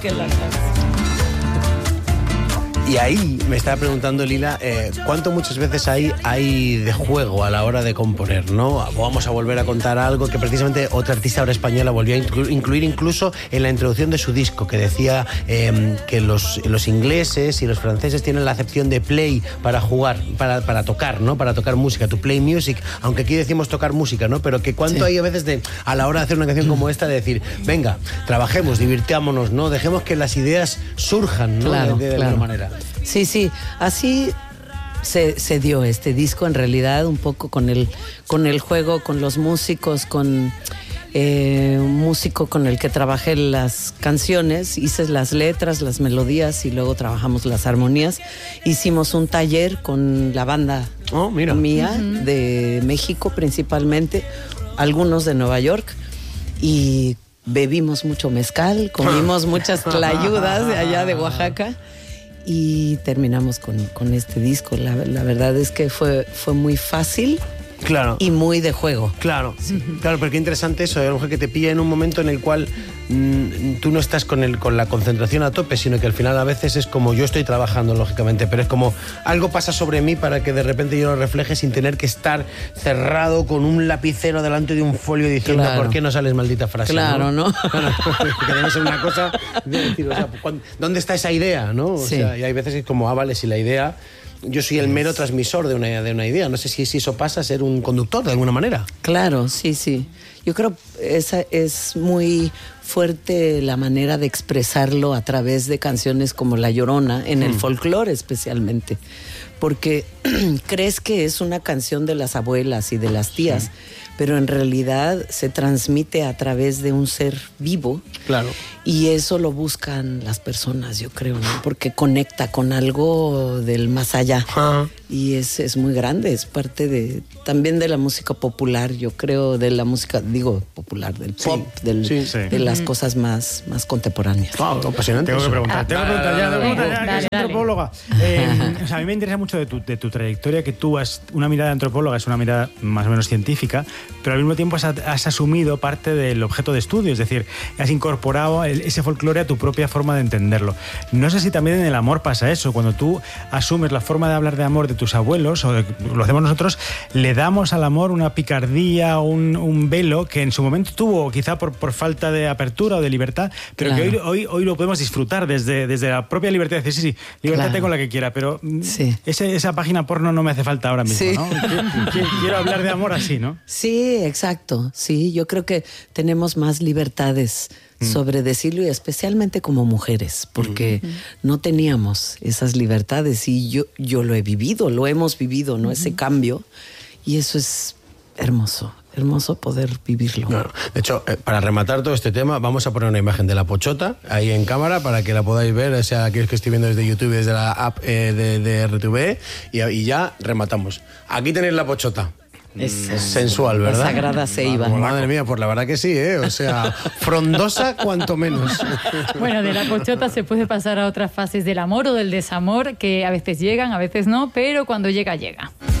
que la canción. Y ahí me estaba preguntando Lila, ¿cuánto muchas veces hay de juego a la hora de componer, ¿no? Vamos a volver a contar algo que precisamente otra artista ahora española volvió a incluir incluso en la introducción de su disco, que decía que los ingleses y los franceses tienen la acepción de play para jugar, para tocar, ¿no? Para tocar música, to play music, aunque aquí decimos tocar música, ¿no? Pero que cuánto hay a veces a la hora de hacer una canción como esta, de decir, venga, trabajemos, divirtámonos, ¿no? Dejemos que las ideas surjan, ¿no? Claro, de alguna manera. Sí, así se dio este disco en realidad, un poco con el juego, con los músicos, con un músico con el que trabajé las canciones, hice las letras, las melodías y luego trabajamos las armonías. Hicimos un taller con la banda mía, de México principalmente, algunos de Nueva York, y bebimos mucho mezcal, comimos muchas tlayudas de allá de Oaxaca. Y terminamos con este disco. La verdad es que fue muy fácil. Claro. Y muy de juego. Claro, sí. Claro, pero qué interesante eso, a lo mejor que te pilla en un momento en el cual tú no estás con la concentración a tope, sino que al final a veces es como, yo estoy trabajando lógicamente, pero es como algo pasa sobre mí para que de repente yo lo refleje sin tener que estar cerrado con un lapicero delante de un folio diciendo, ¿por qué no sales maldita frase? Claro, ¿no? Que debe ser una cosa de decir, o sea, ¿dónde está esa idea? ¿No? O sea, y hay veces que es como, vale, si la idea... Yo soy el mero transmisor de una idea. No sé si eso pasa a ser un conductor de alguna manera. Claro, sí. Yo creo que esa es muy fuerte la manera de expresarlo a través de canciones como La Llorona, en el folclore especialmente. Porque crees que es una canción de las abuelas y de las tías, pero en realidad se transmite a través de un ser vivo. Claro. Y eso lo buscan las personas, yo creo, ¿no? Porque conecta con algo del más allá. Y es muy grande, es parte también de la música popular, yo creo, de la música, popular, del pop, de las cosas más contemporáneas. Wow, apasionante. Tengo que preguntar ya, es antropóloga. O sea, a mí me interesa mucho de tu trayectoria, que tú has una mirada antropóloga, es una mirada más o menos científica, pero al mismo tiempo has asumido parte del objeto de estudio, es decir, has incorporado ese folclore a tu propia forma de entenderlo. No sé si también en el amor pasa eso, cuando tú asumes la forma de hablar de amor de tus abuelos, o lo hacemos nosotros, le damos al amor una picardía, un velo que en su momento tuvo, quizá por falta de apertura o de libertad, pero que hoy lo podemos disfrutar desde la propia libertad, de decir, sí, libertad con la que quiera, pero esa página porno no me hace falta ahora mismo, ¿no? Quiero hablar de amor así, ¿no? Sí, exacto, sí, yo creo que tenemos más libertades sobre decirlo, y especialmente como mujeres, porque no teníamos esas libertades, y yo lo he vivido, lo hemos vivido, ¿no? Ese cambio, y eso es hermoso poder vivirlo. Claro. De hecho, para rematar todo este tema, vamos a poner una imagen de la Pochota ahí en cámara para que la podáis ver, o sea, aquellos que estoy viendo desde YouTube, desde la app de RTV, y ya rematamos. Aquí tenéis la Pochota. Es sensual, ¿verdad? La sagrada ceiba. Madre mía, pues la verdad que sí, ¿eh? O sea, frondosa cuanto menos. Bueno, de la Pochota se puede pasar a otras fases del amor o del desamor, que a veces llegan, a veces no, pero cuando llega, llega.